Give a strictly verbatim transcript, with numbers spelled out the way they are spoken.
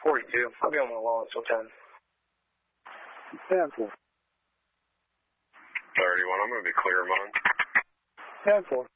forty-two. I'll be on my lawn until ten. ten four. thirty-one, I'm going to be clear, man. ten four.